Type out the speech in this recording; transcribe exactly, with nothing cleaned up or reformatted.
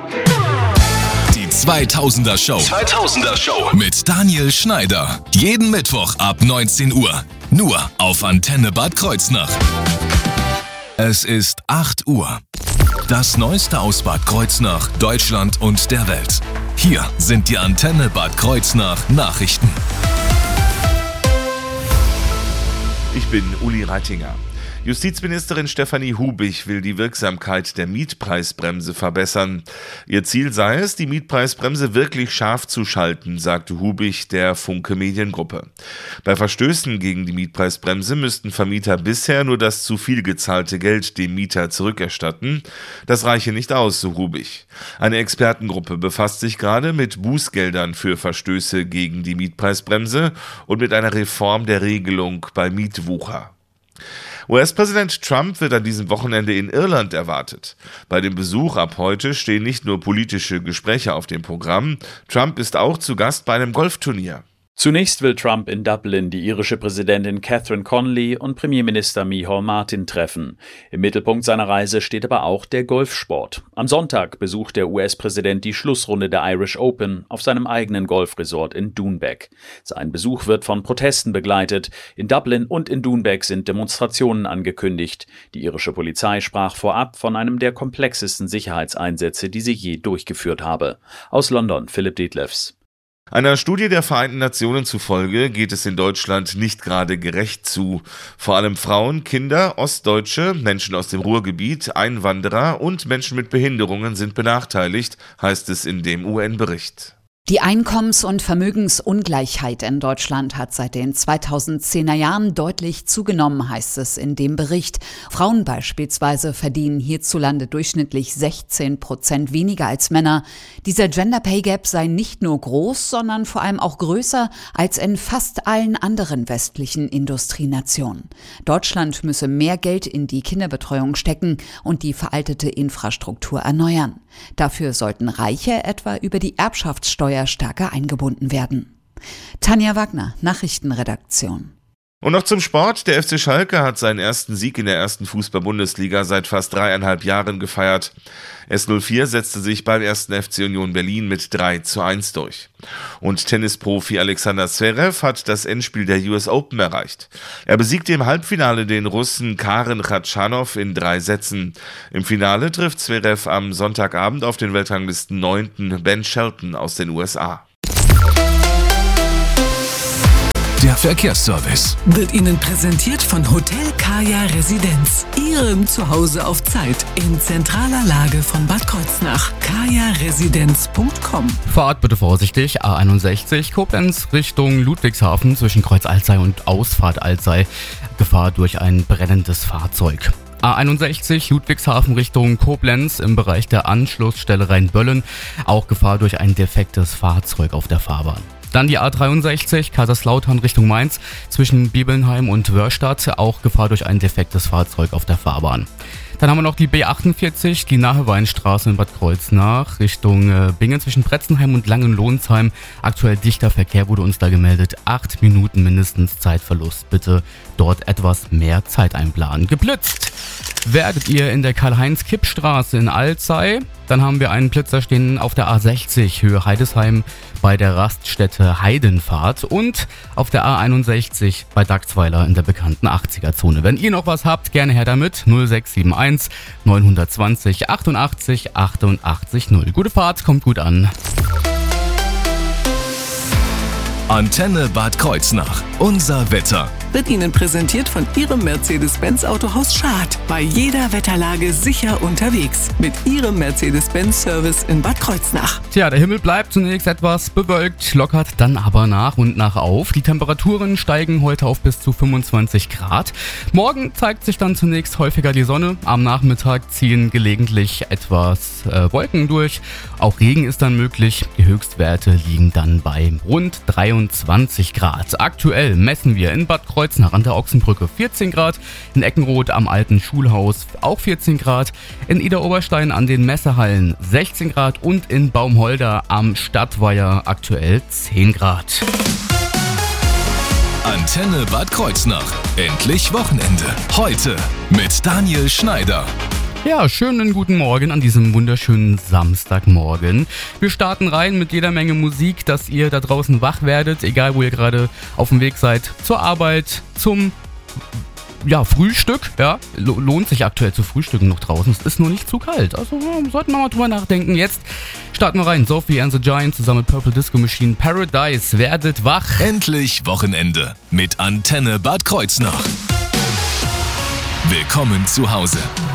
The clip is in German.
Die zweitausender Show. zweitausender Show. Mit Daniel Schneider. Jeden Mittwoch ab neunzehn Uhr. Nur auf Antenne Bad Kreuznach. Es ist acht Uhr. Das Neueste aus Bad Kreuznach, Deutschland und der Welt. Hier sind die Antenne Bad Kreuznach Nachrichten. Ich bin Uli Reitinger. Justizministerin Stefanie Hubich will die Wirksamkeit der Mietpreisbremse verbessern. Ihr Ziel sei es, die Mietpreisbremse wirklich scharf zu schalten, sagte Hubich der Funke Mediengruppe. Bei Verstößen gegen die Mietpreisbremse müssten Vermieter bisher nur das zu viel gezahlte Geld dem Mieter zurückerstatten. Das reiche nicht aus, so Hubich. Eine Expertengruppe befasst sich gerade mit Bußgeldern für Verstöße gegen die Mietpreisbremse und mit einer Reform der Regelung bei Mietwucher. U S-Präsident Trump wird an diesem Wochenende in Irland erwartet. Bei dem Besuch ab heute stehen nicht nur politische Gespräche auf dem Programm, Trump ist auch zu Gast bei einem Golfturnier. Zunächst will Trump in Dublin die irische Präsidentin Catherine Connolly und Premierminister Micheál Martin treffen. Im Mittelpunkt seiner Reise steht aber auch der Golfsport. Am Sonntag besucht der U S-Präsident die Schlussrunde der Irish Open auf seinem eigenen Golfresort in Doonbeck. Sein Besuch wird von Protesten begleitet. In Dublin und in Doonbeck sind Demonstrationen angekündigt. Die irische Polizei sprach vorab von einem der komplexesten Sicherheitseinsätze, die sie je durchgeführt habe. Aus London, Philipp Detlefs. Einer Studie der Vereinten Nationen zufolge geht es in Deutschland nicht gerade gerecht zu. Vor allem Frauen, Kinder, Ostdeutsche, Menschen aus dem Ruhrgebiet, Einwanderer und Menschen mit Behinderungen sind benachteiligt, heißt es in dem U N-Bericht. Die Einkommens- und Vermögensungleichheit in Deutschland hat seit den zweitausendzehner Jahren deutlich zugenommen, heißt es in dem Bericht. Frauen beispielsweise verdienen hierzulande durchschnittlich sechzehn Prozent weniger als Männer. Dieser Gender Pay Gap sei nicht nur groß, sondern vor allem auch größer als in fast allen anderen westlichen Industrienationen. Deutschland müsse mehr Geld in die Kinderbetreuung stecken und die veraltete Infrastruktur erneuern. Dafür sollten Reiche etwa über die Erbschaftssteuer stärker eingebunden werden. Tanja Wagner, Nachrichtenredaktion. Und noch zum Sport. Der F C Schalke hat seinen ersten Sieg in der ersten Fußball-Bundesliga seit fast dreieinhalb Jahren gefeiert. S null vier setzte sich beim ersten F C Union Berlin mit drei zu eins durch. Und Tennisprofi Alexander Zverev hat das Endspiel der U S Open erreicht. Er besiegte im Halbfinale den Russen Karen Khachanov in drei Sätzen. Im Finale trifft Zverev am Sonntagabend auf den Weltranglisten neunten Ben Shelton aus den U S A. Der Verkehrsservice wird Ihnen präsentiert von Hotel Kaya Residenz. Ihrem Zuhause auf Zeit in zentraler Lage von Bad Kreuznach. kaya residenz punkt com. Fahrt bitte vorsichtig. A einundsechzig Koblenz Richtung Ludwigshafen zwischen Kreuz Alzey und Ausfahrt Alzey. Gefahr durch ein brennendes Fahrzeug. A einundsechzig Ludwigshafen Richtung Koblenz im Bereich der Anschlussstelle Rheinböllen. Auch Gefahr durch ein defektes Fahrzeug auf der Fahrbahn. Dann die A dreiundsechzig Kaiserslautern Richtung Mainz zwischen Bibelnheim und Wörstadt, auch Gefahr durch ein defektes Fahrzeug auf der Fahrbahn. Dann haben wir noch die B achtundvierzig, die Naheweinstraße in Bad Kreuznach Richtung äh, Bingen zwischen Pretzenheim und Langenlohnsheim. Aktuell dichter Verkehr wurde uns da gemeldet. Acht Minuten mindestens Zeitverlust. Bitte dort etwas mehr Zeit einplanen. Geblitzt werdet ihr in der Karl-Heinz-Kipp-Straße in Alzey. Dann haben wir einen Blitzer stehen auf der A sechzig Höhe Heidesheim bei der Raststätte Heidenfahrt und auf der A einundsechzig bei Dagzweiler in der bekannten achtziger-Zone. Wenn ihr noch was habt, gerne her damit. null sechs sieben eins neun zwei null achtundachtzig achtundachtzig null. Gute Fahrt, kommt gut an. Antenne Bad Kreuznach. Unser Wetter. Wird Ihnen präsentiert von Ihrem Mercedes-Benz Autohaus Schad. Bei jeder Wetterlage sicher unterwegs. Mit Ihrem Mercedes-Benz-Service in Bad Kreuznach. Tja, der Himmel bleibt zunächst etwas bewölkt, lockert dann aber nach und nach auf. Die Temperaturen steigen heute auf bis zu fünfundzwanzig Grad. Morgen zeigt sich dann zunächst häufiger die Sonne. Am Nachmittag ziehen gelegentlich etwas äh, Wolken durch. Auch Regen ist dann möglich. Die Höchstwerte liegen dann bei rund dreiundzwanzig Grad. Aktuell messen wir in Bad Kreuznach an der Ochsenbrücke vierzehn Grad, in Eckenroth am alten Schulhaus auch vierzehn Grad, in Idar-Oberstein an den Messehallen sechzehn Grad und in Baumholder am Stadtweiher aktuell zehn Grad. Antenne Bad Kreuznach. Endlich Wochenende. Heute mit Daniel Schneider. Ja, schönen guten Morgen an diesem wunderschönen Samstagmorgen. Wir starten rein mit jeder Menge Musik, dass ihr da draußen wach werdet, egal wo ihr gerade auf dem Weg seid, zur Arbeit, zum ja, Frühstück. Ja, lohnt sich aktuell zu frühstücken noch draußen. Es ist nur nicht zu kalt, also ja, sollten wir mal drüber nachdenken. Jetzt starten wir rein. Sophie and the Giant zusammen mit Purple Disco Machine. Paradise, werdet wach. Endlich Wochenende mit Antenne Bad Kreuznach. Willkommen zu Hause.